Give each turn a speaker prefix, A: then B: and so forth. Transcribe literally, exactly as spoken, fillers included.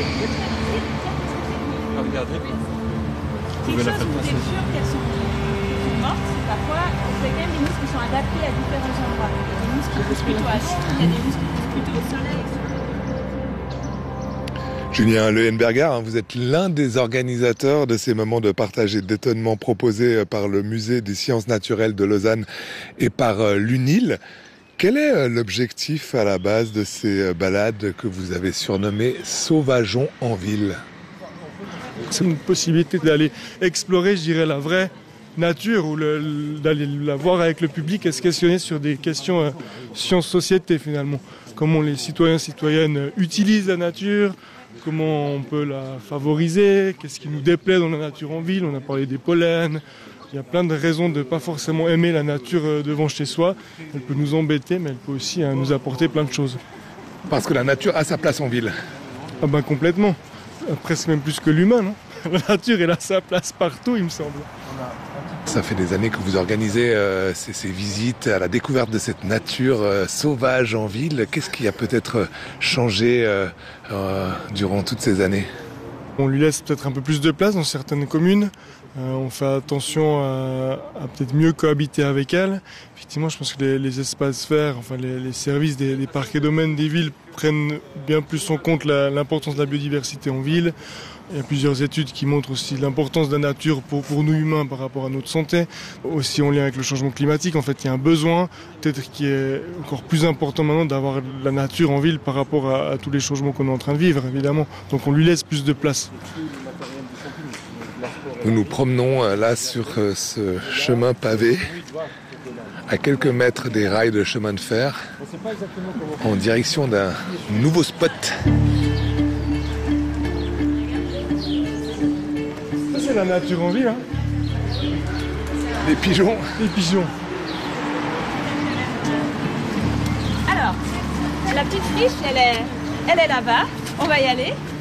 A: Regardez.
B: Quelque chose où vous êtes sûr qu'elles sont, qu'elles sont mortes, c'est parfois, vous avez quand même des mousses qui sont adaptées à différents endroits. Il y a des mousses qui poussent plutôt à l'ombre, il y a des mousses qui poussent plutôt au soleil.
C: Julien Leuenberger, vous êtes l'un des organisateurs de ces moments de partage et d'étonnement proposés par le Musée des sciences naturelles de Lausanne et par l'U N I L. Quel est l'objectif à la base de ces balades que vous avez surnommées Sauvageons en ville ?
D: C'est une possibilité d'aller explorer, je dirais, la vraie nature, ou le, d'aller la voir avec le public et se questionner sur des questions euh, sciences-société finalement. Comment les citoyens citoyennes utilisent la nature, comment on peut la favoriser, qu'est-ce qui nous déplaît dans la nature en ville. On a parlé des pollens. Il y a plein de raisons de ne pas forcément aimer la nature devant chez soi. Elle peut nous embêter, mais elle peut aussi hein, nous apporter plein de choses.
C: Parce que la nature a sa place en ville.
D: Ah ben complètement. Presque même plus que l'humain, non ? La nature, elle a sa place partout, il me semble.
C: Ça fait des années que vous organisez euh, ces, ces visites à la découverte de cette nature euh, sauvage en ville. Qu'est-ce qui a peut-être changé euh, euh, durant toutes ces années ?
D: On lui laisse peut-être un peu plus de place dans certaines communes. Euh, on fait attention à, à peut-être mieux cohabiter avec elle. Effectivement, je pense que les, les espaces verts, enfin les, les services des, des parcs et domaines des villes prennent bien plus en compte la, l'importance de la biodiversité en ville. Il y a plusieurs études qui montrent aussi l'importance de la nature pour, pour nous humains par rapport à notre santé. Aussi en lien avec le changement climatique, en fait, il y a un besoin, peut-être qui est encore plus important maintenant, d'avoir la nature en ville par rapport à, à tous les changements qu'on est en train de vivre, évidemment. Donc on lui laisse plus de place.
C: Nous nous promenons là sur ce chemin pavé, à quelques mètres des rails de chemin de fer, en direction d'un nouveau spot.
D: C'est la nature en ville, hein.
C: Les pigeons.
D: Les pigeons.
B: Alors, la petite friche, elle est, elle est là-bas. On va y aller.